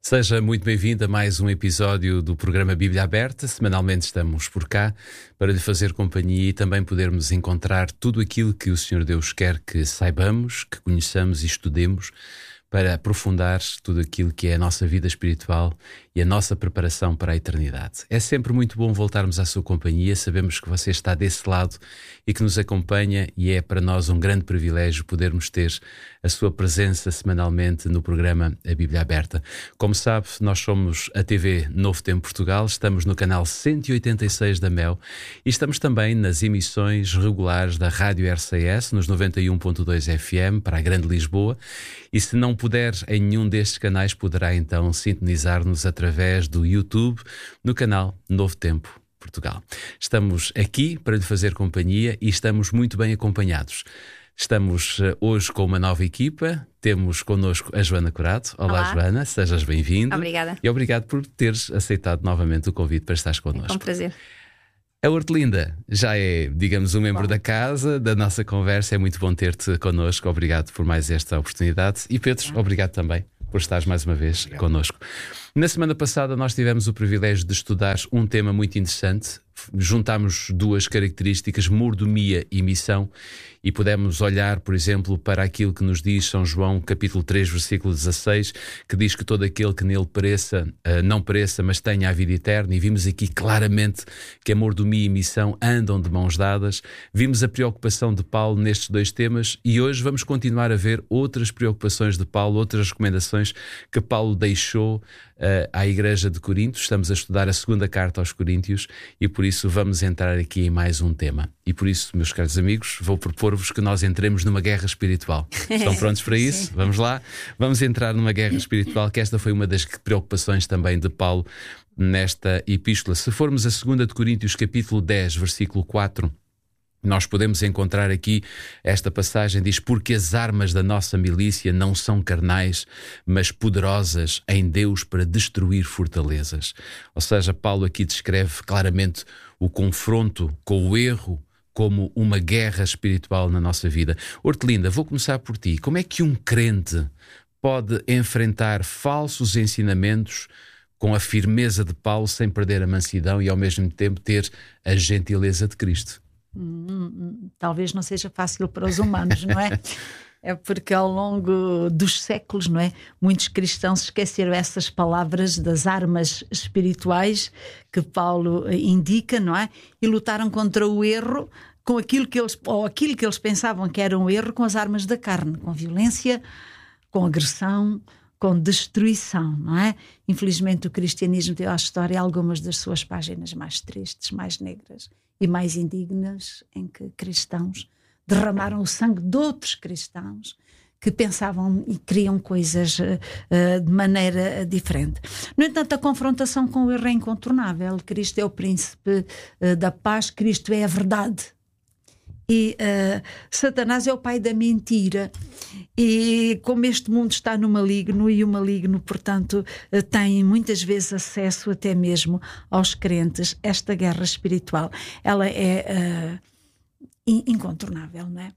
Seja muito bem-vindo a mais um episódio do programa Bíblia Aberta. Semanalmente estamos por cá para lhe fazer companhia e também podermos encontrar tudo aquilo que o Senhor Deus quer que saibamos, que conheçamos e estudemos, para aprofundar tudo aquilo que é a nossa vida espiritual e a nossa preparação para a eternidade. É sempre muito bom voltarmos à sua companhia, sabemos que você está desse lado e que nos acompanha, e é para nós um grande privilégio podermos ter a sua presença semanalmente no programa A Bíblia Aberta. Como sabe, nós somos a TV Novo Tempo Portugal, estamos no canal 186 da Mel e estamos também nas emissões regulares da Rádio RCS, nos 91.2 FM para a Grande Lisboa, e se não puder em nenhum destes canais, poderá então sintonizar-nos através do YouTube, no canal Novo Tempo Portugal. Estamos aqui para lhe fazer companhia e estamos muito bem acompanhados. Estamos hoje com uma nova equipa. Temos connosco a Joana Curado. Olá, Joana, sejas bem-vinda. Obrigada. E obrigado por teres aceitado novamente o convite para estares connosco. É um prazer. A Hortelinda já é, digamos, um membro da casa, da nossa conversa. É muito bom ter-te connosco. Obrigado por mais esta oportunidade. E Pedro, obrigado também por estares mais uma vez connosco. Na semana passada nós tivemos o privilégio de estudar um tema muito interessante. Juntámos duas características, mordomia e missão, e pudemos olhar, por exemplo, para aquilo que nos diz São João, capítulo 3, versículo 16, que diz que todo aquele que nele pereça, não pereça, mas tenha a vida eterna, e vimos aqui claramente que a mordomia e missão andam de mãos dadas. Vimos a preocupação de Paulo nestes dois temas, e hoje vamos continuar a ver outras preocupações de Paulo, outras recomendações que Paulo deixou à Igreja de Corinto. Estamos a estudar a segunda carta aos Coríntios e por isso vamos entrar aqui em mais um tema. E por isso, meus caros amigos, vou propor-vos que nós entremos numa guerra espiritual. Estão prontos para isso? Vamos lá? Vamos entrar numa guerra espiritual, que esta foi uma das preocupações também de Paulo nesta epístola. Se formos a 2 de Coríntios, capítulo 10, versículo 4... nós podemos encontrar aqui esta passagem, diz: porque as armas da nossa milícia não são carnais, mas poderosas em Deus para destruir fortalezas. Ou seja, Paulo aqui descreve claramente o confronto com o erro como uma guerra espiritual na nossa vida. Hortelinda, vou começar por ti. Como é que um crente pode enfrentar falsos ensinamentos com a firmeza de Paulo, sem perder a mansidão e ao mesmo tempo ter a gentileza de Cristo? Talvez não seja fácil para os humanos, não é? É porque ao longo dos séculos, não é, muitos cristãos esqueceram essas palavras das armas espirituais que Paulo indica, não é? E lutaram contra o erro com aquilo que eles pensavam que era um erro, com as armas da carne, com violência, com agressão, com destruição, não é? Infelizmente o cristianismo deu à história algumas das suas páginas mais tristes, mais negras e mais indignas, em que cristãos derramaram o sangue de outros cristãos que pensavam e criam coisas de maneira diferente. No entanto, a confrontação com o erro é incontornável. Cristo é o príncipe da paz, Cristo é a verdade. E Satanás é o pai da mentira, e como este mundo está no maligno, e o maligno, portanto, tem muitas vezes acesso até mesmo aos crentes, esta guerra espiritual, ela é incontornável, não é?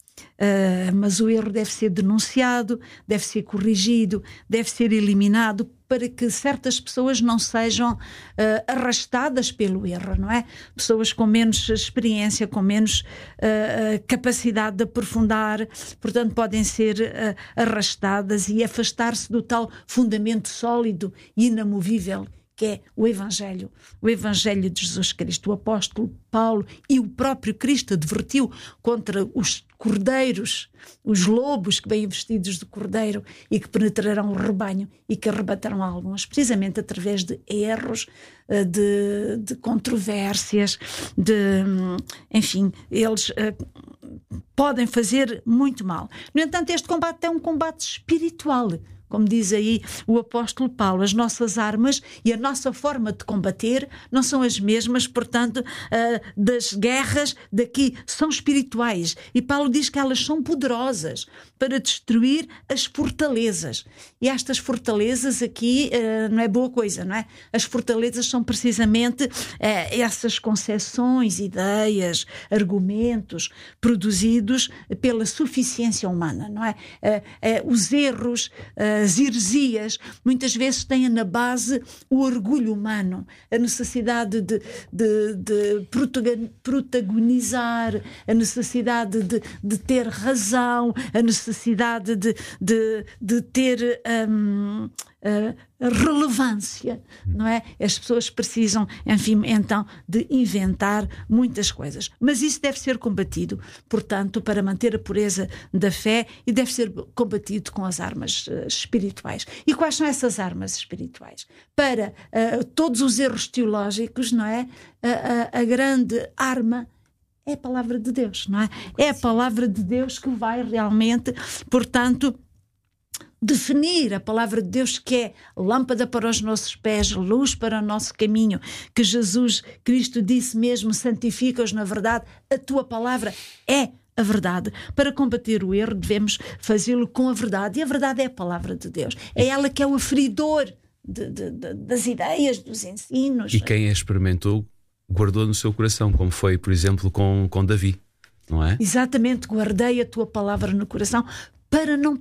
Mas o erro deve ser denunciado, deve ser corrigido, deve ser eliminado, para que certas pessoas não sejam arrastadas pelo erro, não é? Pessoas com menos experiência, com menos capacidade de aprofundar, portanto podem ser arrastadas e afastar-se do tal fundamento sólido e inamovível que é o Evangelho de Jesus Cristo. O apóstolo Paulo e o próprio Cristo advertiu contra os cordeiros, os lobos que vêm vestidos de cordeiro e que penetrarão o rebanho e que arrebatarão alguns, precisamente através de erros, de controvérsias, enfim, eles podem fazer muito mal. No entanto, este combate é um combate espiritual. Como diz aí o apóstolo Paulo, as nossas armas e a nossa forma de combater não são as mesmas, portanto, das guerras daqui são espirituais. E Paulo diz que elas são poderosas para destruir as fortalezas. E estas fortalezas aqui não é boa coisa, não é? As fortalezas são precisamente essas concepções, ideias, argumentos produzidos pela suficiência humana, não é? Os erros, as heresias, muitas vezes têm na base o orgulho humano, a necessidade de protagonizar, a necessidade de ter razão, a necessidade de ter relevância, não é? As pessoas precisam, enfim, então, de inventar muitas coisas. Mas isso deve ser combatido, portanto, para manter a pureza da fé, e deve ser combatido com as armas espirituais. E quais são essas armas espirituais? Para todos os erros teológicos, não é? A grande arma é a palavra de Deus, não é? É a palavra de Deus que vai realmente, portanto, definir a palavra de Deus, que é lâmpada para os nossos pés, luz para o nosso caminho, que Jesus Cristo disse mesmo: santifica-os na verdade, a tua palavra é a verdade. Para combater o erro devemos fazê-lo com a verdade, e a verdade é a palavra de Deus, é ela que é o aferidor das ideias, dos ensinos. E quem a experimentou guardou no seu coração, como foi, por exemplo, com Davi, não é? Exatamente, guardei a tua palavra no coração para não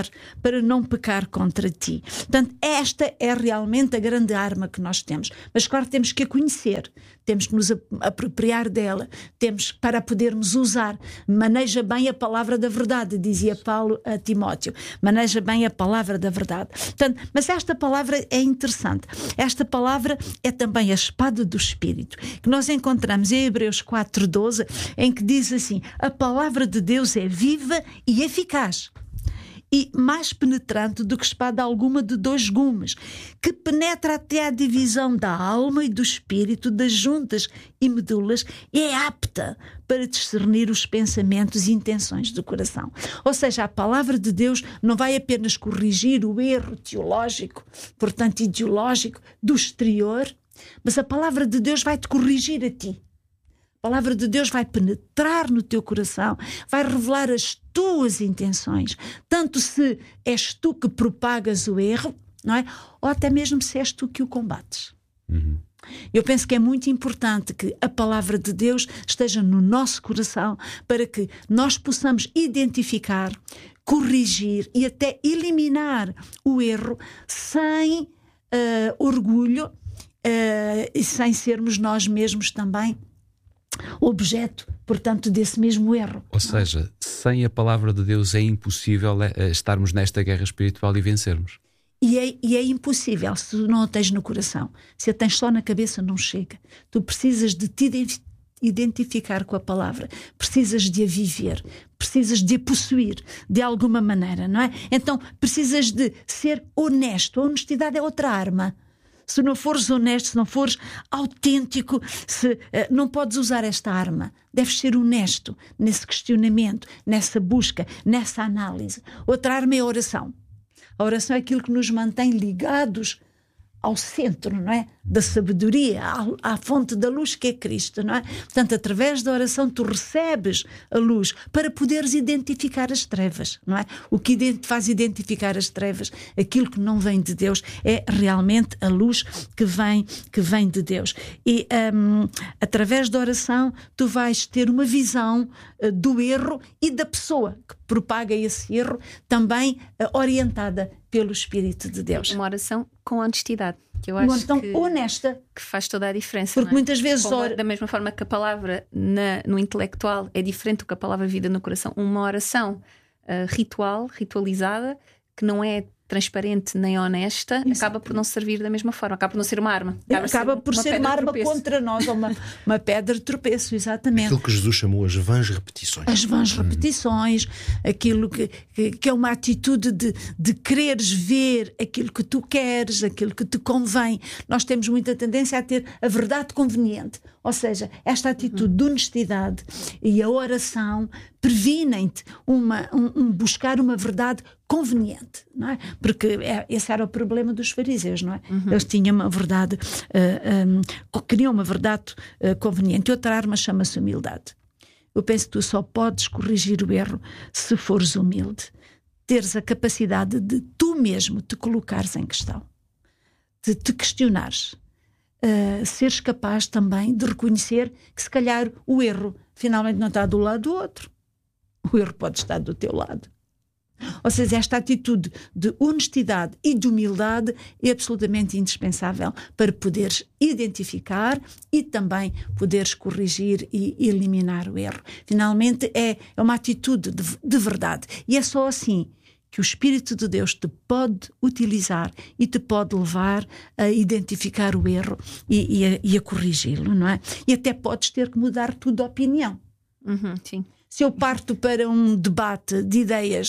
pecar contra ti. Portanto, esta é realmente a grande arma que nós temos. Mas, claro, temos que a conhecer, temos que nos apropriar dela, temos para podermos usar. Maneja bem a palavra da verdade, dizia Paulo a Timóteo. Maneja bem a palavra da verdade. Portanto, mas esta palavra é interessante. Esta palavra é também a espada do Espírito, que nós encontramos em Hebreus 4:12, em que diz assim: a palavra de Deus é viva e eficaz, e mais penetrante do que espada alguma de 2 gumes, que penetra até à divisão da alma e do espírito, das juntas e medulas, e é apta para discernir os pensamentos e intenções do coração. Ou seja, a palavra de Deus não vai apenas corrigir o erro teológico, portanto ideológico, do exterior, mas a palavra de Deus vai te corrigir a ti. A palavra de Deus vai penetrar no teu coração, vai revelar as tuas intenções, tanto se és tu que propagas o erro, não é? Ou até mesmo se és tu que o combates. Eu penso que é muito importante que a palavra de Deus esteja no nosso coração, para que nós possamos identificar, corrigir e até eliminar o erro sem orgulho e sem sermos nós mesmos também objeto, portanto, desse mesmo erro. Ou seja, sem a palavra de Deus é impossível estarmos nesta guerra espiritual e vencermos. E é impossível se tu não a tens no coração. Se a tens só na cabeça, não chega. Tu precisas de te identificar com a palavra, precisas de a viver, precisas de a possuir de alguma maneira, não é? Então precisas de ser honesto. A honestidade é outra arma. Se não fores honesto, se não fores autêntico, não podes usar esta arma. Deves ser honesto nesse questionamento, nessa busca, nessa análise. Outra arma é a oração. A oração é aquilo que nos mantém ligados ao centro, não é? Da sabedoria, à fonte da luz, que é Cristo, não é? Portanto, através da oração tu recebes a luz para poderes identificar as trevas, não é? O que faz identificar as trevas, aquilo que não vem de Deus, é realmente a luz que vem de Deus. E através da oração tu vais ter uma visão do erro e da pessoa que propaga esse erro, também orientada pelo Espírito de Deus. Uma oração com honestidade, que eu acho então, honesta, que faz toda a diferença. Porque muitas vezes da mesma forma que a palavra no intelectual é diferente do que a palavra vida no coração, uma oração ritualizada, que não é transparente nem honesta, acaba por não servir da mesma forma, acaba por não ser uma arma, acaba por ser uma arma contra nós, ou uma pedra de tropeço, exatamente. Aquilo que Jesus chamou as vãs repetições. As vãs repetições, aquilo que é uma atitude de quereres ver aquilo que tu queres, aquilo que te convém. Nós temos muita tendência a ter a verdade conveniente, ou seja, esta atitude de honestidade e a oração previnem-te buscar uma verdade conveniente, não é? Porque esse era o problema dos fariseus, não é? Eles tinham uma verdade, queriam uma verdade conveniente. Outra arma chama-se humildade. Eu penso que tu só podes corrigir o erro se fores humilde, teres a capacidade de tu mesmo te colocares em questão, de te questionares, seres capaz também de reconhecer que se calhar o erro finalmente não está do lado do outro. o erro pode estar do teu lado. Ou seja, esta atitude de honestidade e de humildade é absolutamente indispensável para poderes identificar e também poderes corrigir e eliminar o erro. Finalmente, é uma atitude de verdade. E é só assim que o Espírito de Deus te pode utilizar e te pode levar a identificar o erro e a corrigi-lo, não é? E até podes ter que mudar tudo de opinião. Sim. Se eu parto para um debate de ideias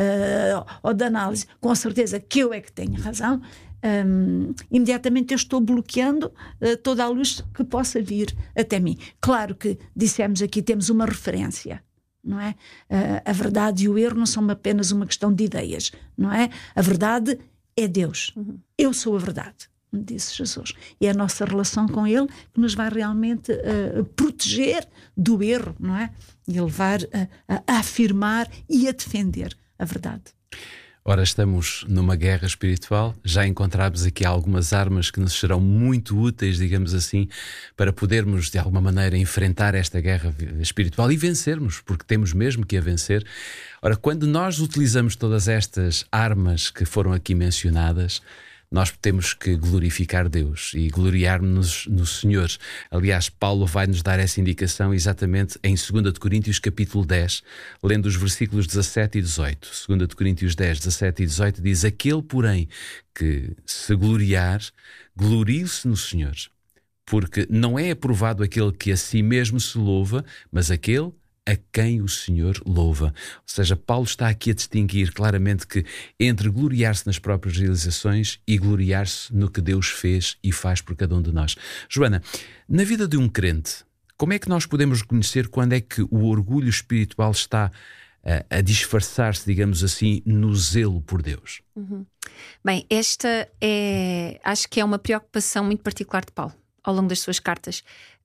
ou de análise, com a certeza que eu é que tenho razão, imediatamente eu estou bloqueando toda a luz que possa vir até mim. Claro que dissemos aqui, temos uma referência, não é? A verdade e o erro não são apenas uma questão de ideias, não é? A verdade é Deus. Eu sou a verdade, disse Jesus. E é a nossa relação com Ele que nos vai realmente proteger do erro, não é? E levar a afirmar e a defender a verdade. Ora, estamos numa guerra espiritual, já encontramos aqui algumas armas que nos serão muito úteis, digamos assim, para podermos de alguma maneira enfrentar esta guerra espiritual e vencermos, porque temos mesmo que a vencer. Ora, quando nós utilizamos todas estas armas que foram aqui mencionadas, nós temos que glorificar Deus e gloriar-nos no Senhor. Aliás, Paulo vai nos dar essa indicação exatamente em 2 de Coríntios capítulo 10, lendo os versículos 17 e 18. 2 de Coríntios 10, 17 e 18 diz: aquele, porém, que se gloriar, glorie-se no Senhor. Porque não é aprovado aquele que a si mesmo se louva, mas aquele a quem o Senhor louva. Ou seja, Paulo está aqui a distinguir claramente que entre gloriar-se nas próprias realizações e gloriar-se no que Deus fez e faz por cada um de nós. Joana, na vida de um crente, como é que nós podemos reconhecer quando é que o orgulho espiritual está a disfarçar-se, digamos assim, no zelo por Deus? Bem, esta acho que é uma preocupação muito particular de Paulo ao longo das suas cartas.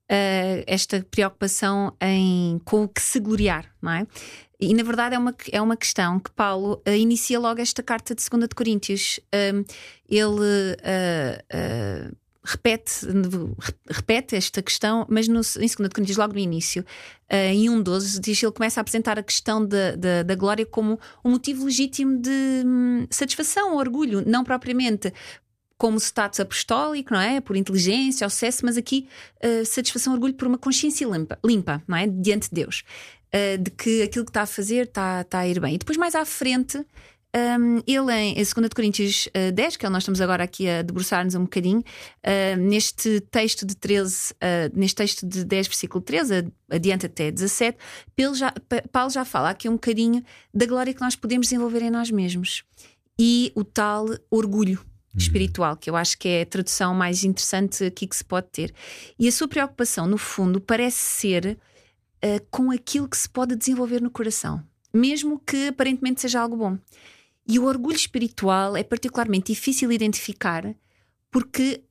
Esta preocupação com o que se gloriar, não é? E na verdade é uma questão que Paulo inicia logo esta carta de 2 de Coríntios. Ele repete esta questão, mas em 2 de Coríntios, logo no início, em 1:12, diz que ele começa a apresentar a questão da glória como um motivo legítimo de satisfação, orgulho, não propriamente como status apostólico, não é? Por inteligência ou sucesso, mas aqui satisfação, orgulho por uma consciência limpa, não é? Diante de Deus, de que aquilo que está a fazer está a ir bem. E depois, mais à frente, ele em 2 de Coríntios 10, que é onde nós estamos agora aqui a debruçar-nos um bocadinho, neste texto de 10, versículo 13, adiante até 17, Paulo já fala aqui um bocadinho da glória que nós podemos desenvolver em nós mesmos e o tal orgulho espiritual, que eu acho que é a tradução mais interessante aqui que se pode ter. E a sua preocupação, no fundo, parece ser com aquilo que se pode desenvolver no coração, mesmo que aparentemente seja algo bom. E o orgulho espiritual é particularmente difícil de identificar porque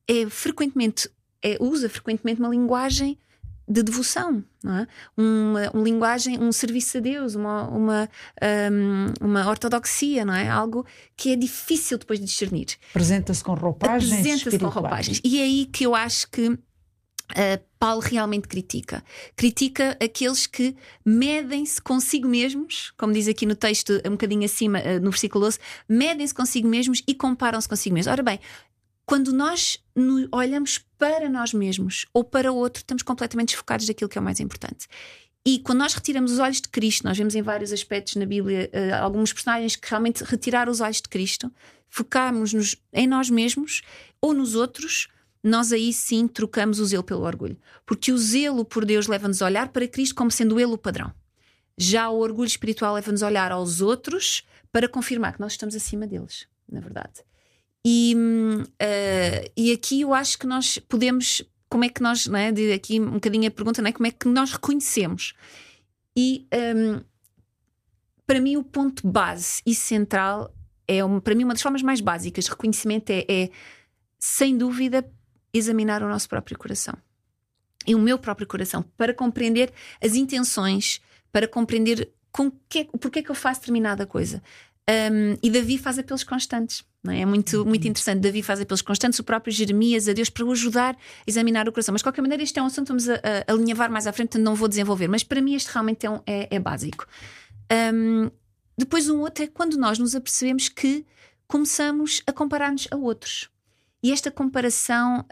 usa frequentemente uma linguagem de devoção, não é? Uma linguagem, um serviço a Deus, uma ortodoxia, não é? Algo que é difícil depois de discernir. Apresenta-se com roupagens espirituais. E é aí que eu acho que Paulo realmente critica aqueles que medem-se consigo mesmos, como diz aqui no texto um bocadinho acima, no versículo 12, medem-se consigo mesmos e comparam-se consigo mesmos. Ora bem, quando nós olhamos para nós mesmos ou para o outro, estamos completamente desfocados daquilo que é o mais importante. E quando nós retiramos os olhos de Cristo, nós vemos em vários aspectos na Bíblia alguns personagens que realmente retiraram os olhos de Cristo, focámos-nos em nós mesmos ou nos outros, nós aí sim trocamos o zelo pelo orgulho. Porque o zelo por Deus leva-nos a olhar para Cristo como sendo Ele o padrão. Já o orgulho espiritual leva-nos a olhar aos outros para confirmar que nós estamos acima deles, na verdade. E aqui eu acho que nós podemos, como é que nós, não é? Aqui um bocadinho a pergunta, não é? Como é que nós reconhecemos? E para mim o ponto base e central para mim uma das formas mais básicas de reconhecimento é sem dúvida examinar o nosso próprio coração e o meu próprio coração para compreender as intenções, para compreender porquê é que eu faço determinada coisa. E Davi faz apelos constantes, não é? É muito, muito interessante. Davi faz apelos constantes, o próprio Jeremias, a Deus, para o ajudar a examinar o coração. Mas de qualquer maneira, este é um assunto que vamos a alinhavar mais à frente, portanto não vou desenvolver. Mas para mim, este realmente é básico. Depois, um outro é quando nós nos apercebemos que começamos a comparar-nos a outros. E esta comparação,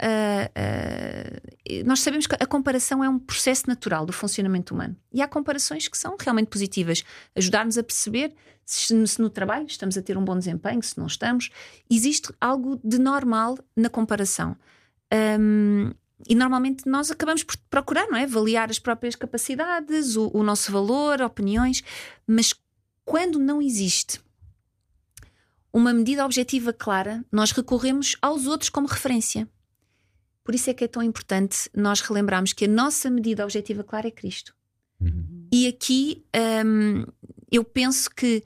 nós sabemos que a comparação é um processo natural do funcionamento humano. E há comparações que são realmente positivas. Ajudar-nos a perceber se no trabalho estamos a ter um bom desempenho, se não estamos. Existe algo de normal na comparação. E normalmente nós acabamos por procurar, não é? Avaliar as próprias capacidades, o nosso valor, opiniões. Mas quando não existe uma medida objetiva clara, nós recorremos aos outros como referência. Por isso é que é tão importante nós relembrarmos que a nossa medida objetiva clara é Cristo. E aqui eu penso que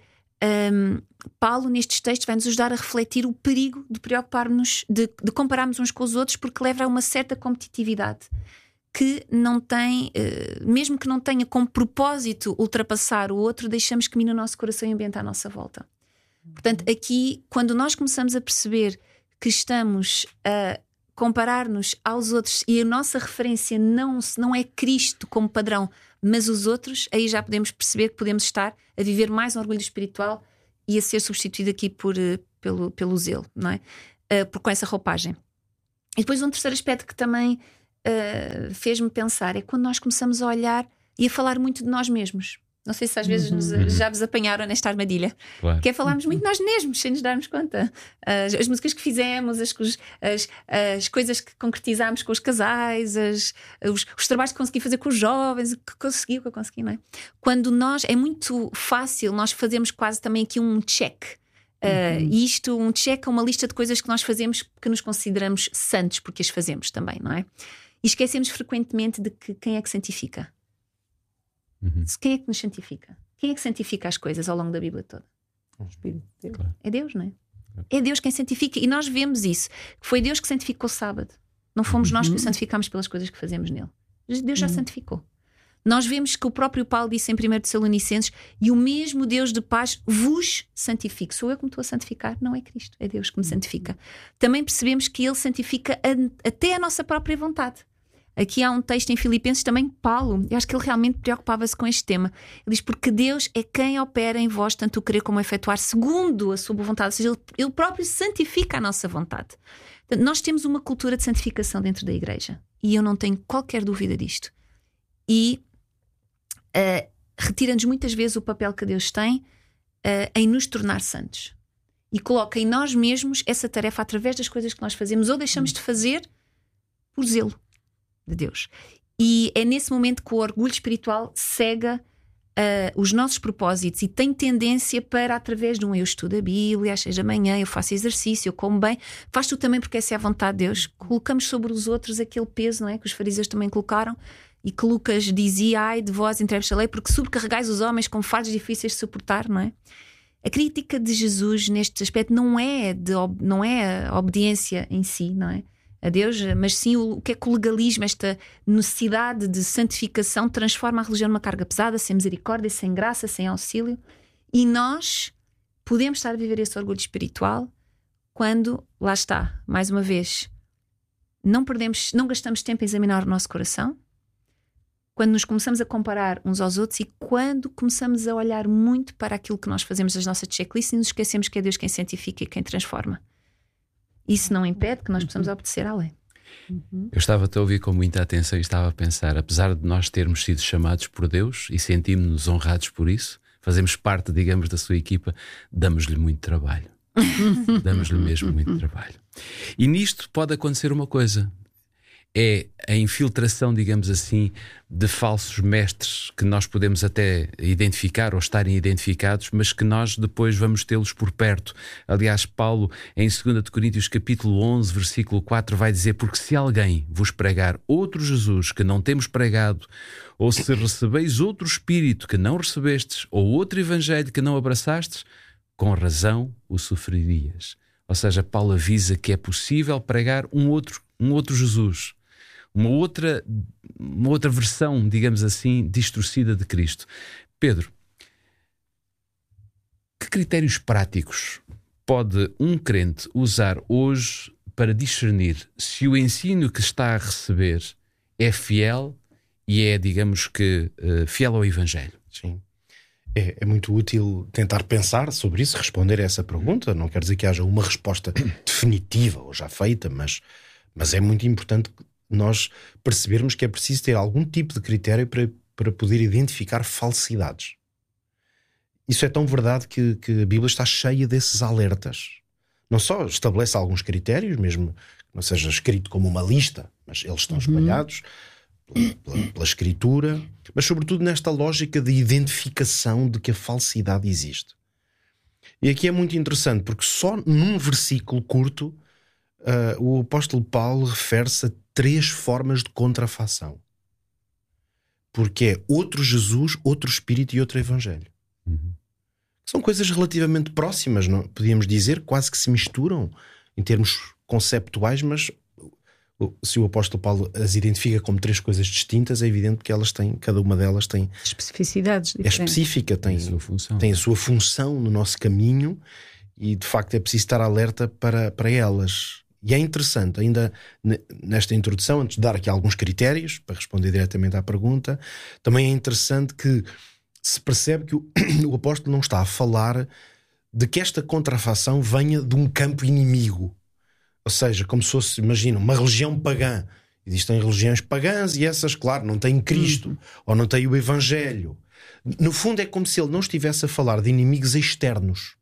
Paulo nestes textos vai nos ajudar a refletir o perigo de preocupar-nos, de compararmos uns com os outros, porque leva a uma certa competitividade que não tem, mesmo que não tenha como propósito ultrapassar o outro, deixamos que mina o nosso coração e o ambiente à nossa volta. Portanto, aqui, quando nós começamos a perceber que estamos a comparar-nos aos outros e a nossa referência não é Cristo como padrão, mas os outros, aí já podemos perceber que podemos estar a viver mais um orgulho espiritual e a ser substituído aqui pelo zelo, não é? Com essa roupagem. E depois um terceiro aspecto que também fez-me pensar é quando nós começamos a olhar e a falar muito de nós mesmos. Não sei se às vezes já vos apanharam nesta armadilha. Claro. Que é falarmos muito de nós mesmos, sem nos darmos conta. As músicas que fizemos, as coisas que concretizámos com os casais, os trabalhos que consegui fazer com os jovens, o que eu consegui, não é? Quando é muito fácil nós fazermos quase também aqui um check. Um check é uma lista de coisas que nós fazemos que nos consideramos santos porque as fazemos também, não é? E esquecemos frequentemente de que quem é que santifica. Quem é que nos santifica? Quem é que santifica as coisas ao longo da Bíblia toda? O Espírito de Deus. É Deus, não é? É Deus quem santifica. E nós vemos isso. Foi Deus que santificou o sábado. Não fomos nós que o santificámos pelas coisas que fazemos nele. Deus já santificou. Nós vemos que o próprio Paulo disse em 1 Tessalonicenses: e o mesmo Deus de paz vos santifique. Sou eu que me estou a santificar? Não é Cristo, é Deus que me santifica. Também percebemos que Ele santifica até a nossa própria vontade. Aqui há um texto em Filipenses também, Paulo, eu acho que ele realmente preocupava-se com este tema. Ele diz: porque Deus é quem opera em vós tanto o querer como o efetuar segundo a sua vontade. Ou seja, Ele próprio santifica a nossa vontade. Portanto, nós temos uma cultura de santificação dentro da igreja e eu não tenho qualquer dúvida disto. E retira-nos muitas vezes o papel que Deus tem em nos tornar santos. E coloca em nós mesmos essa tarefa através das coisas que nós fazemos ou deixamos de fazer por zelo de Deus. E é nesse momento que o orgulho espiritual cega os nossos propósitos e tem tendência para, através de eu estudo a Bíblia às 6 da manhã, eu faço exercício, eu como bem, faz tu também porque essa é a vontade de Deus. Colocamos sobre os outros aquele peso, não é? Que os fariseus também colocaram e que Lucas dizia: ai de vós, entregues a lei, porque sobrecarregais os homens com fardos difíceis de suportar, não é? A crítica de Jesus neste aspecto não é a obediência em si, não é? A Deus, mas sim o que é que o legalismo, esta necessidade de santificação, transforma a religião numa carga pesada, sem misericórdia, sem graça, sem auxílio. E nós podemos estar a viver esse orgulho espiritual quando, lá está, mais uma vez, não gastamos tempo a examinar o nosso coração, quando nos começamos a comparar uns aos outros e quando começamos a olhar muito para aquilo que nós fazemos das nossas checklists e nos esquecemos que é Deus quem santifica e quem transforma. Isso não impede que nós possamos obedecer à lei. Eu estava-te a ouvir com muita atenção e estava a pensar: apesar de nós termos sido chamados por Deus e sentimos-nos honrados por isso, fazemos parte, digamos, da sua equipa, damos-lhe muito trabalho. Damos-lhe mesmo muito trabalho. E nisto pode acontecer uma coisa: é a infiltração, digamos assim, de falsos mestres que nós podemos até identificar ou estarem identificados, mas que nós depois vamos tê-los por perto. Aliás, Paulo, em 2 Coríntios capítulo 11, versículo 4, vai dizer: porque se alguém vos pregar outro Jesus que não temos pregado, ou se recebeis outro Espírito que não recebestes, ou outro Evangelho que não abraçastes, com razão o sofrerias. Ou seja, Paulo avisa que é possível pregar um outro Jesus, uma outra versão, digamos assim, distorcida de Cristo. Pedro, que critérios práticos pode um crente usar hoje para discernir se o ensino que está a receber é fiel e é, digamos que, fiel ao Evangelho? Sim. É muito útil tentar pensar sobre isso, responder a essa pergunta. Não quer dizer que haja uma resposta definitiva ou já feita, mas é muito importante nós percebermos que é preciso ter algum tipo de critério para poder identificar falsidades. Isso é tão verdade que a Bíblia está cheia desses alertas. Não só estabelece alguns critérios, mesmo que não seja escrito como uma lista, mas eles estão espalhados pela Escritura, mas sobretudo nesta lógica de identificação de que a falsidade existe. E aqui é muito interessante, porque só num versículo curto o apóstolo Paulo refere-se a 3 formas de contrafação. Porque é outro Jesus, outro Espírito e outro Evangelho. São coisas relativamente próximas, não? Podíamos dizer, quase que se misturam em termos conceptuais, mas se o apóstolo Paulo as identifica como 3 coisas distintas, é evidente que elas têm, cada uma delas tem especificidades diferentes. É específica, tem a sua função no nosso caminho e de facto é preciso estar alerta para elas. E é interessante, ainda nesta introdução, antes de dar aqui alguns critérios para responder diretamente à pergunta, também é interessante que se percebe que o apóstolo não está a falar de que esta contrafação venha de um campo inimigo. Ou seja, como se fosse, imagina, uma religião pagã. Existem religiões pagãs e essas, claro, não têm Cristo ou não têm o Evangelho. No fundo é como se ele não estivesse a falar de inimigos externos,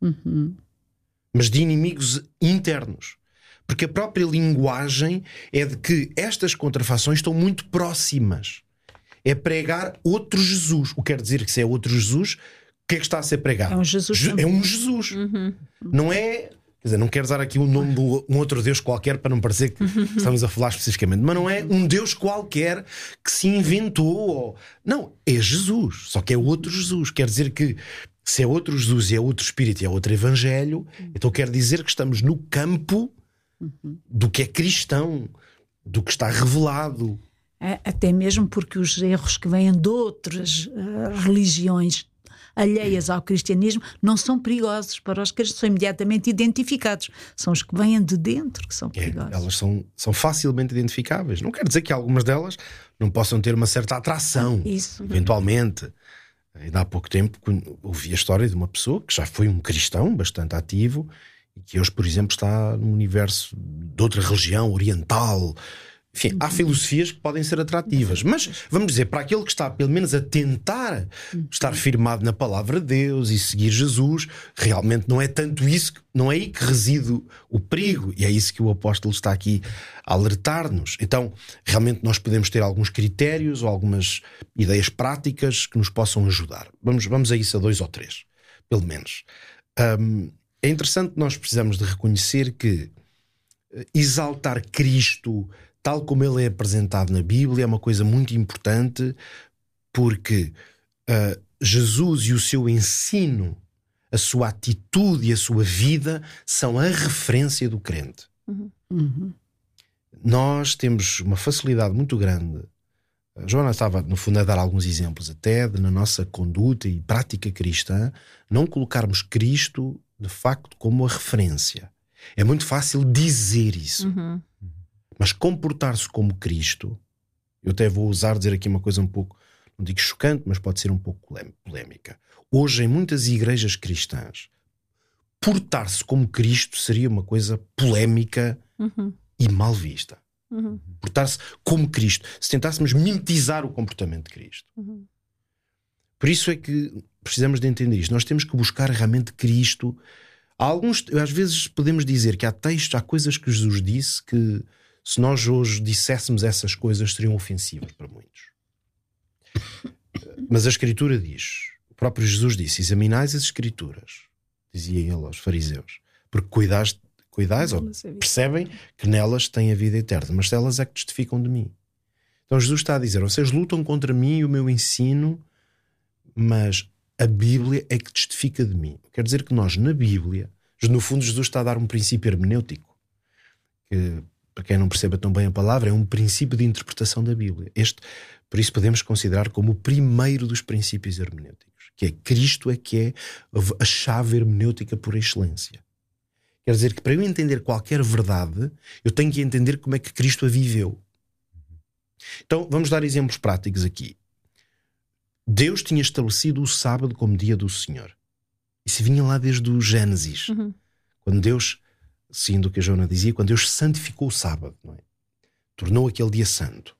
mas de inimigos internos. Porque a própria linguagem é de que estas contrafações estão muito próximas. É pregar outro Jesus. O que quer dizer que se é outro Jesus, o que é que está a ser pregado? É um Jesus. É um Jesus. Não é... Quer dizer, não quero dar aqui o nome de um outro Deus qualquer para não parecer que estamos a falar especificamente, mas não é um Deus qualquer que se inventou. Não, é Jesus, só que é outro Jesus. Quer dizer que se é outro Jesus e é outro Espírito e é outro Evangelho, então quer dizer que estamos no campo do que é cristão, do que está revelado. Até mesmo porque os erros que vêm de outras religiões alheias ao cristianismo não são perigosos para os cristãos, são imediatamente identificados. São os que vêm de dentro que são perigosos. Elas são facilmente identificáveis. Não quer dizer que algumas delas não possam ter uma certa atração, eventualmente. Ainda há pouco tempo ouvi a história de uma pessoa que já foi um cristão bastante ativo e que hoje, por exemplo, está num universo de outra religião oriental. Enfim, há filosofias que podem ser atrativas, mas vamos dizer, para aquele que está pelo menos a tentar estar firmado na palavra de Deus e seguir Jesus, realmente não é tanto isso, não é aí que reside o perigo, e é isso que o apóstolo está aqui a alertar-nos. Então, realmente nós podemos ter alguns critérios ou algumas ideias práticas que nos possam ajudar. Vamos a isso a 2 ou 3, pelo menos. É interessante, nós precisamos de reconhecer que exaltar Cristo tal como ele é apresentado na Bíblia é uma coisa muito importante, porque Jesus e o seu ensino, a sua atitude e a sua vida são a referência do crente. Nós temos uma facilidade muito grande. A Joana estava, no fundo, a dar alguns exemplos até na nossa conduta e prática cristã, não colocarmos Cristo, de facto, como a referência. É muito fácil dizer isso. Mas comportar-se como Cristo, eu até vou dizer aqui uma coisa um pouco, não digo chocante, mas pode ser um pouco polémica. Hoje, em muitas igrejas cristãs, portar-se como Cristo seria uma coisa polémica e mal vista. Portar-se como Cristo. Se tentássemos mimetizar o comportamento de Cristo. Por isso é que precisamos de entender isto. Nós temos que buscar realmente Cristo. Às vezes podemos dizer que há textos, há coisas que Jesus disse que, se nós hoje disséssemos essas coisas, seriam ofensivas para muitos. Mas a Escritura diz, o próprio Jesus disse: examinais as Escrituras, dizia ele aos fariseus, porque cuidais ou percebem que nelas têm a vida eterna, mas elas é que testificam de mim. Então Jesus está a dizer: vocês lutam contra mim e o meu ensino, mas a Bíblia é que testifica de mim. Quer dizer que nós, na Bíblia, no fundo, Jesus está a dar um princípio hermenêutico que para quem não perceba tão bem a palavra, é um princípio de interpretação da Bíblia. Por isso podemos considerar como o primeiro dos princípios hermenêuticos, que é Cristo é que é a chave hermenêutica por excelência. Quer dizer que para eu entender qualquer verdade, eu tenho que entender como é que Cristo a viveu. Então vamos dar exemplos práticos aqui. Deus tinha estabelecido o sábado como dia do Senhor. Isso vinha lá desde o Gênesis. Quando Deus, sim, do que a Joana dizia, quando Deus santificou o sábado, não é? Tornou aquele dia santo.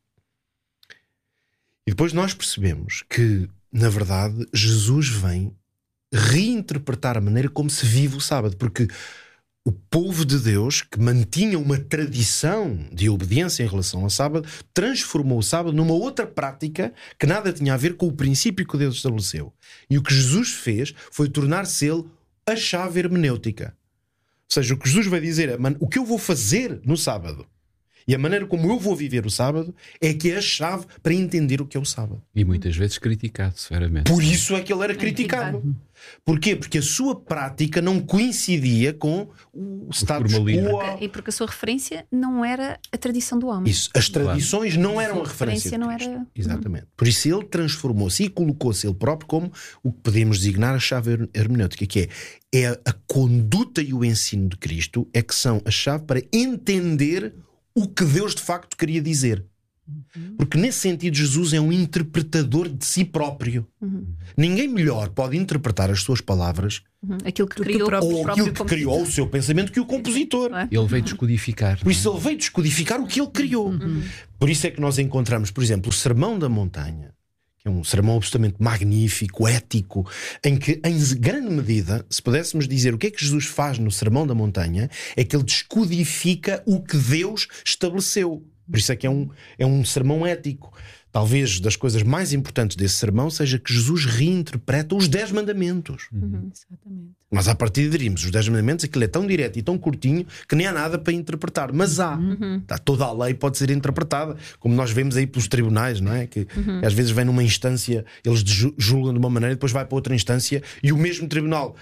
E depois nós percebemos que, na verdade, Jesus vem reinterpretar a maneira como se vive o sábado, porque o povo de Deus, que mantinha uma tradição de obediência em relação ao sábado, transformou o sábado numa outra prática que nada tinha a ver com o princípio que Deus estabeleceu. E o que Jesus fez foi tornar-se ele a chave hermenêutica. Ou seja, o que Jesus vai dizer é: o que eu vou fazer no sábado e a maneira como eu vou viver o sábado é que é a chave para entender o que é o sábado. E muitas vezes criticado severamente. Por isso é que ele era criticado. Porquê? Porque a sua prática não coincidia com o status quo. E porque a sua referência não era a tradição do homem. Isso, as tradições não eram a referência de não Cristo. era... Exatamente. Por isso ele transformou-se e colocou-se ele próprio como o que podemos designar a chave hermenêutica, que é a conduta e o ensino de Cristo é que são a chave para entender o que Deus de facto queria dizer. Porque nesse sentido Jesus é um interpretador de si próprio. Ninguém melhor pode interpretar as suas palavras aquilo que criou ou aquilo que criou o seu pensamento que o compositor. Ele veio descodificar. Por isso ele veio descodificar o que ele criou. Por isso é que nós encontramos, por exemplo, o Sermão da Montanha, que é um sermão absolutamente magnífico, ético, em que, em grande medida, se pudéssemos dizer o que é que Jesus faz no Sermão da Montanha, é que ele descodifica o que Deus estabeleceu. Por isso é que é um sermão ético. Talvez das coisas mais importantes desse sermão seja que Jesus reinterpreta os 10 mandamentos. Exatamente. Mas à partida diríamos, os 10 mandamentos, aquilo é tão direto e tão curtinho que nem há nada para interpretar. Mas há. Toda a lei pode ser interpretada, como nós vemos aí pelos tribunais, não é? Que às vezes vem numa instância, eles julgam de uma maneira, depois vai para outra instância e o mesmo tribunal,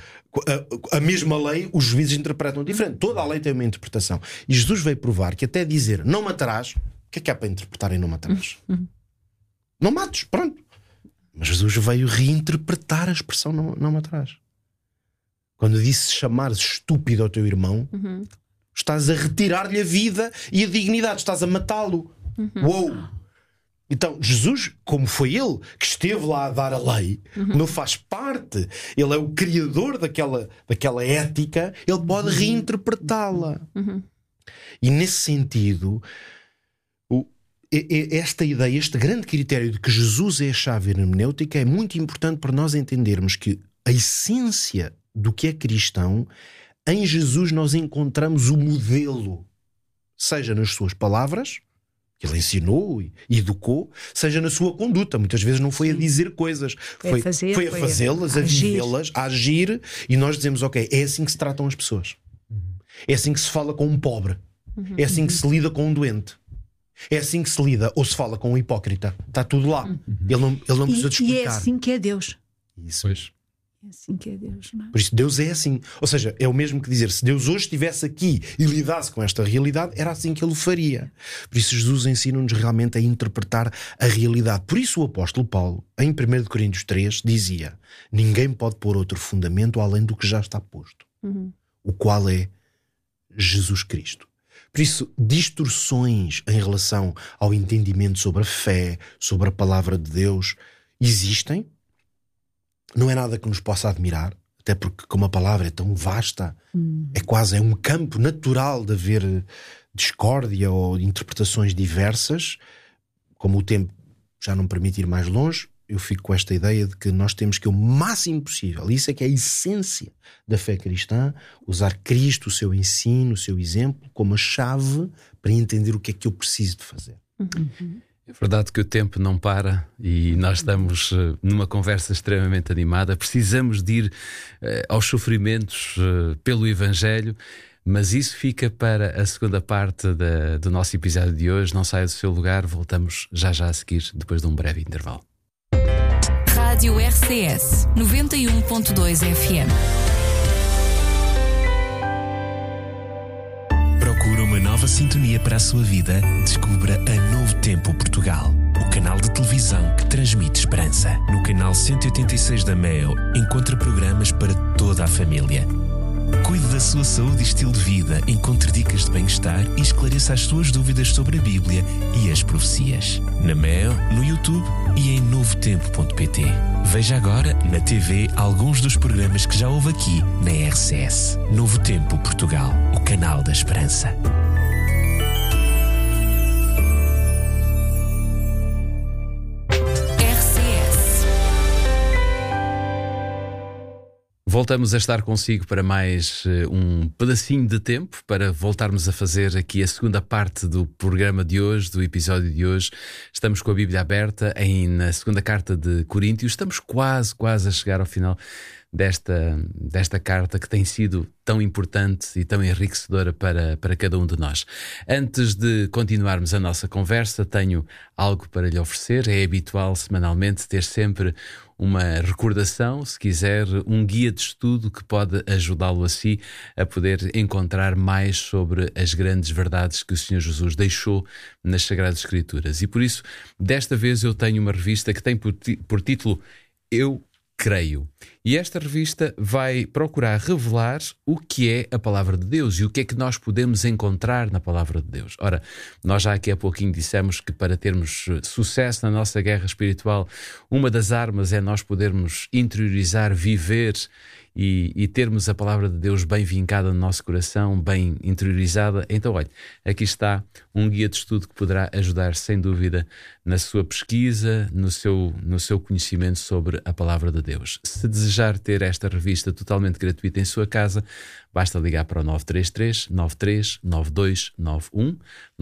a mesma lei, os juízes interpretam diferente. Toda a lei tem uma interpretação. E Jesus veio provar que até dizer não matarás, o que é há para interpretar em não matarás? Não mates, pronto. Mas Jesus veio reinterpretar a expressão não matarás. Quando disse chamares estúpido ao teu irmão, estás a retirar-lhe a vida e a dignidade, estás a matá-lo. Uou! Então Jesus, como foi ele que esteve lá a dar a lei, não faz parte, ele é o criador daquela ética, ele pode reinterpretá-la. E nesse sentido, esta ideia, este grande critério de que Jesus é a chave hermenêutica é muito importante para nós entendermos que a essência do que é cristão, em Jesus nós encontramos o modelo, seja nas suas palavras, que ele ensinou e educou, seja na sua conduta. Muitas vezes não foi a dizer coisas, foi a fazê-las, a vivê-las, a agir, e nós dizemos, ok, é assim que se tratam as pessoas. É assim que se fala com um pobre. É assim que se lida com um doente. É assim que se lida ou se fala com um hipócrita. Está tudo lá. Ele não precisa de explicar. E é assim que é Deus. Isso. Pois. É assim que é Deus, não é? Por isso Deus é assim. Ou seja, é o mesmo que dizer, se Deus hoje estivesse aqui e lidasse com esta realidade, era assim que ele o faria. Por isso Jesus ensina-nos realmente a interpretar a realidade. Por isso o apóstolo Paulo, em 1 Coríntios 3, dizia: ninguém pode pôr outro fundamento além do que já está posto, o qual é Jesus Cristo. Por isso, distorções em relação ao entendimento sobre a fé, sobre a palavra de Deus, existem. Não é nada que nos possa admirar, até porque como a palavra é tão vasta, é um campo natural de haver discórdia ou interpretações diversas. Como o tempo já não permite ir mais longe, eu fico com esta ideia de que nós temos que, o máximo possível, isso é que é a essência da fé cristã, usar Cristo, o seu ensino, o seu exemplo, como a chave para entender o que é que eu preciso de fazer. É verdade que o tempo não para e nós estamos numa conversa extremamente animada. Precisamos de ir aos sofrimentos pelo Evangelho, mas isso fica para a segunda parte do nosso episódio de hoje. Não saia do seu lugar, voltamos já a seguir, depois de um breve intervalo. Rádio RCS 91.2 FM. Procura uma nova sintonia para a sua vida, descubra a Novo Tempo Portugal, o canal de televisão que transmite esperança. No canal 186 da MEO, encontra programas para toda a família. Cuide da sua saúde e estilo de vida, encontre dicas de bem-estar e esclareça as suas dúvidas sobre a Bíblia e as profecias. Na MEO, no YouTube e em novotempo.pt. Veja agora na TV alguns dos programas que já houve aqui na RCS. Novo Tempo Portugal, o canal da esperança. Voltamos a estar consigo para mais um pedacinho de tempo, para voltarmos a fazer aqui a segunda parte do programa de hoje, do episódio de hoje. Estamos com a Bíblia aberta na segunda carta de Coríntios. Estamos quase a chegar ao final desta carta que tem sido tão importante e tão enriquecedora para cada um de nós. Antes de continuarmos a nossa conversa, tenho algo para lhe oferecer. É habitual semanalmente ter sempre uma recordação, se quiser, um guia de estudo que pode ajudá-lo assim a poder encontrar mais sobre as grandes verdades que o Senhor Jesus deixou nas Sagradas Escrituras. E por isso, desta vez eu tenho uma revista que tem por título Eu Creio. E esta revista vai procurar revelar o que é a Palavra de Deus e o que é que nós podemos encontrar na Palavra de Deus. Ora, nós já aqui há pouquinho dissemos que para termos sucesso na nossa guerra espiritual, uma das armas é nós podermos interiorizar, viver e termos a Palavra de Deus bem vincada no nosso coração, bem interiorizada. Então, olha, aqui está um guia de estudo que poderá ajudar, sem dúvida, na sua pesquisa, no seu conhecimento sobre a Palavra de Deus. Se desejar ter esta revista totalmente gratuita em sua casa, basta ligar para o 933 93 9291,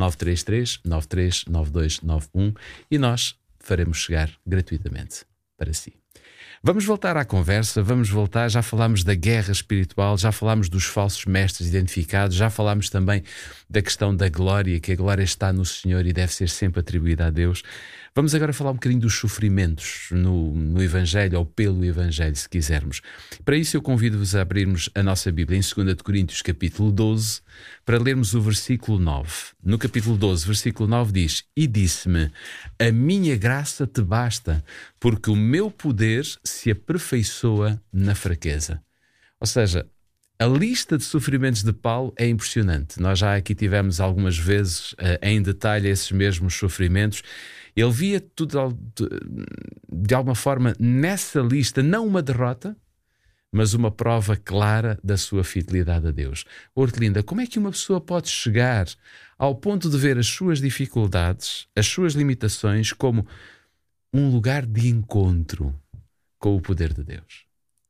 933 93 9291 e nós faremos chegar gratuitamente para si. Vamos voltar à conversa, já falámos da guerra espiritual, já falámos dos falsos mestres identificados, já falámos também da questão da glória, que a glória está no Senhor e deve ser sempre atribuída a Deus. Vamos agora falar um bocadinho dos sofrimentos no Evangelho, ou pelo Evangelho, se quisermos. Para isso eu convido-vos a abrirmos a nossa Bíblia em 2 Coríntios, capítulo 12, para lermos o versículo 9. No capítulo 12, versículo 9 diz: E disse-me, a minha graça te basta, porque o meu poder se aperfeiçoa na fraqueza. Ou seja, a lista de sofrimentos de Paulo é impressionante. Nós já aqui tivemos algumas vezes em detalhe esses mesmos sofrimentos. Ele via tudo de alguma forma nessa lista, não uma derrota, mas uma prova clara da sua fidelidade a Deus. Hortelinda, como é que uma pessoa pode chegar ao ponto de ver as suas dificuldades, as suas limitações, como um lugar de encontro com o poder de Deus?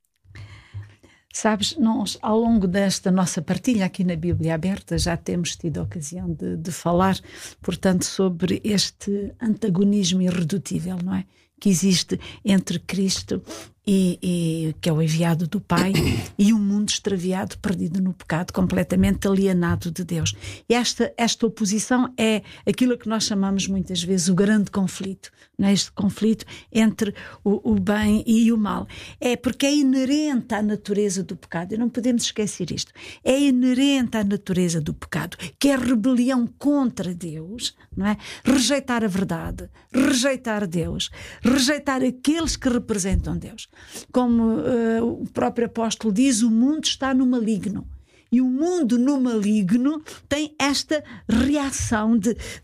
Sabes, nós ao longo desta nossa partilha aqui na Bíblia Aberta já temos tido a ocasião de falar, portanto, sobre este antagonismo irredutível, não é? Que existe entre Cristo e que é o enviado do Pai, e um mundo extraviado, perdido no pecado, completamente alienado de Deus. E esta oposição é aquilo que nós chamamos muitas vezes o grande conflito, não é? Este conflito entre o bem e o mal. É porque é inerente à natureza do pecado, e não podemos esquecer isto. É inerente à natureza do pecado, que é rebelião contra Deus, não é? Rejeitar a verdade, rejeitar Deus, rejeitar aqueles que representam Deus. Como o próprio apóstolo diz, o mundo está no maligno. E o mundo no maligno tem esta reação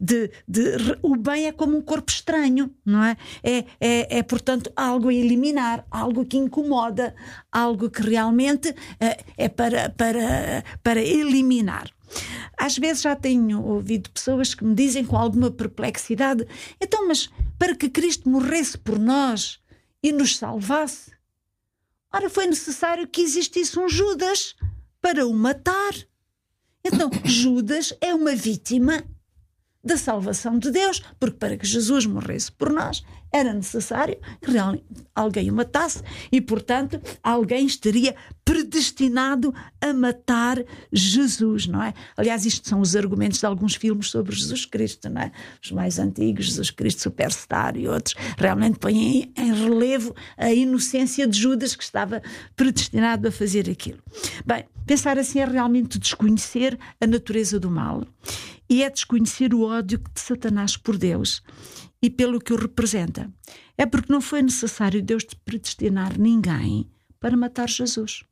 o bem é como um corpo estranho, não é? É portanto, algo a eliminar, algo que incomoda, algo que realmente é para eliminar. Às vezes já tenho ouvido pessoas que me dizem com alguma perplexidade: então, mas para que Cristo morresse por nós e nos salvasse, ora, foi necessário que existisse um Judas para o matar. Então, Judas é uma vítima da salvação de Deus, porque para que Jesus morresse por nós era necessário que realmente alguém o matasse e, portanto, alguém estaria predestinado a matar Jesus, não é? Aliás, isto são os argumentos de alguns filmes sobre Jesus Cristo, não é? Os mais antigos, Jesus Cristo Superstar e outros, realmente põem em relevo a inocência de Judas, que estava predestinado a fazer aquilo. Bem, pensar assim é realmente desconhecer a natureza do mal e é desconhecer o ódio de Satanás por Deus e pelo que o representa. É porque não foi necessário Deus predestinar ninguém para matar Jesus.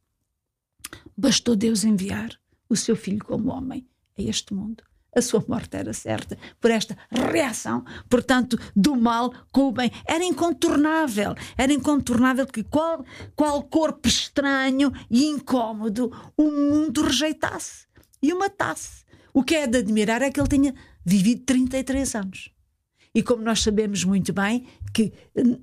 Bastou Deus enviar o seu Filho como homem a este mundo. A sua morte era certa por esta reação, portanto, do mal com o bem. Era incontornável que qual corpo estranho e incómodo o mundo rejeitasse e o matasse. O que é de admirar é que ele tenha vivido 33 anos. E como nós sabemos muito bem que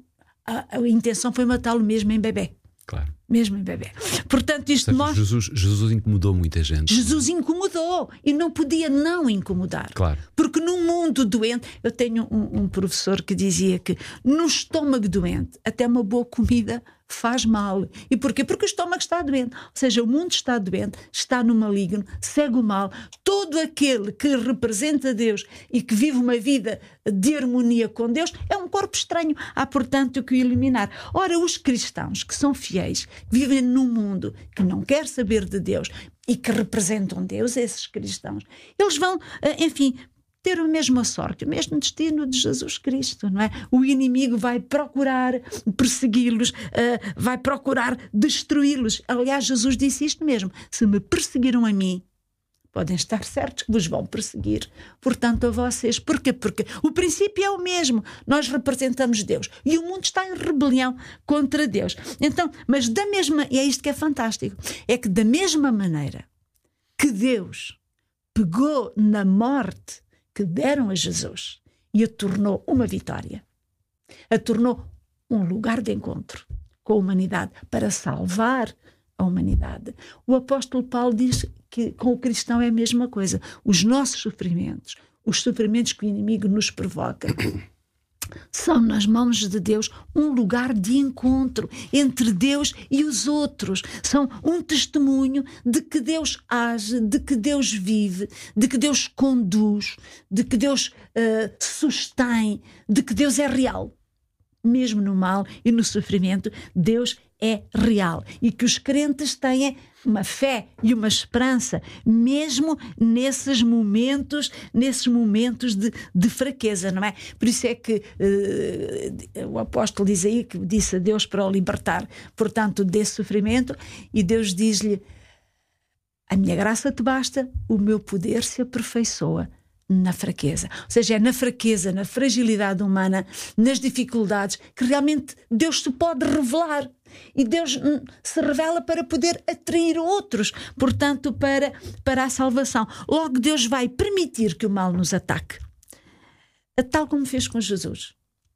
a intenção foi matá-lo mesmo em bebê. Claro. Mesmo em bebê. Portanto, isto mostra... Jesus incomodou muita gente. Jesus incomodou e não podia não incomodar. Claro. Porque num mundo doente, eu tenho um professor que dizia que no estômago doente até uma boa comida faz mal. E porquê? Porque o estômago está doente. Ou seja, o mundo está doente, está no maligno, segue o mal. Todo aquele que representa Deus e que vive uma vida de harmonia com Deus é um corpo estranho. Há, portanto, que o eliminar. Ora, os cristãos que são fiéis, que vivem num mundo que não quer saber de Deus e que representam Deus, esses cristãos, eles vão, enfim, ter a mesma sorte, o mesmo destino de Jesus Cristo, não é? O inimigo vai procurar persegui-los, vai procurar destruí-los. Aliás, Jesus disse isto mesmo: se me perseguiram a mim, podem estar certos que vos vão perseguir, portanto, a vocês. Porquê? Porque o princípio é o mesmo. Nós representamos Deus e o mundo está em rebelião contra Deus. Então, mas da mesma, e é isto que é fantástico, é que da mesma maneira que Deus pegou na morte que deram a Jesus e a tornou uma vitória, a tornou um lugar de encontro com a humanidade para salvar a humanidade. O apóstolo Paulo diz que com o cristão é a mesma coisa. Os nossos sofrimentos, os sofrimentos que o inimigo nos provoca, são nas mãos de Deus um lugar de encontro entre Deus e os outros. São um testemunho de que Deus age, de que Deus vive, de que Deus conduz, de que Deus sustém, de que Deus é real. Mesmo no mal e no sofrimento, Deus é real. E que os crentes têm uma fé e uma esperança, mesmo nesses momentos de fraqueza, não é? Por isso é que o apóstolo diz aí que disse a Deus para o libertar, portanto, desse sofrimento, e Deus diz-lhe: a minha graça te basta, o meu poder se aperfeiçoa na fraqueza. Ou seja, é na fraqueza, na fragilidade humana, nas dificuldades, que realmente Deus se pode revelar. E Deus se revela para poder atrair outros, portanto, para a salvação. Logo, Deus vai permitir que o mal nos ataque, tal como fez com Jesus,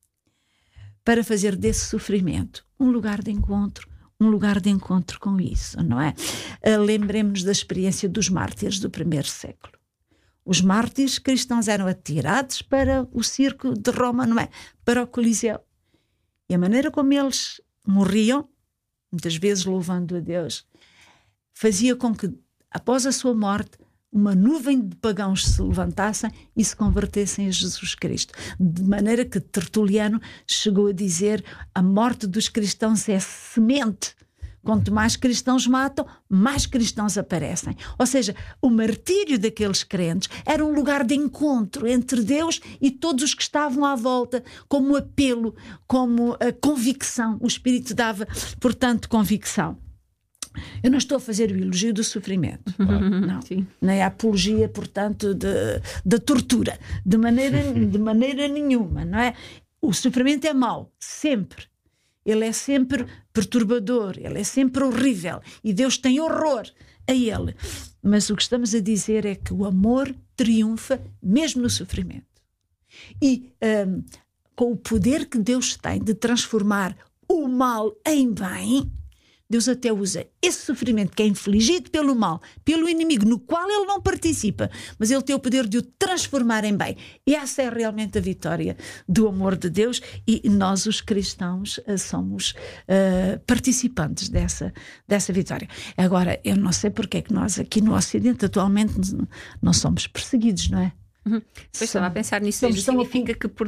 para fazer desse sofrimento um lugar de encontro, com isso, não é? Lembremos-nos da experiência dos mártires do primeiro século. Os mártires cristãos eram atirados para o circo de Roma, não é? Para o Coliseu. E a maneira como eles morriam, muitas vezes louvando a Deus, fazia com que, após a sua morte, uma nuvem de pagãos se levantassem e se convertessem a Jesus Cristo. De maneira que Tertuliano chegou a dizer: a morte dos cristãos é semente. Quanto mais cristãos matam, mais cristãos aparecem. Ou seja, o martírio daqueles crentes era um lugar de encontro entre Deus e todos os que estavam à volta, como apelo, como a convicção. O Espírito dava, portanto, convicção. Eu não estou a fazer o elogio do sofrimento, não. Sim. Nem a apologia, portanto, da tortura, de maneira nenhuma, não é? O sofrimento é mau, sempre. Ele é sempre perturbador, ele é sempre horrível e Deus tem horror a ele. Mas o que estamos a dizer é que o amor triunfa mesmo no sofrimento. E com o poder que Deus tem de transformar o mal em bem, Deus até usa esse sofrimento que é infligido pelo mal, pelo inimigo, no qual ele não participa, mas ele tem o poder de o transformar em bem. E essa é realmente a vitória do amor de Deus, e nós, os cristãos, somos participantes dessa vitória. Agora, eu não sei porque é que nós aqui no Ocidente atualmente não somos perseguidos, não é? Pois estava a pensar nisso. Significa que por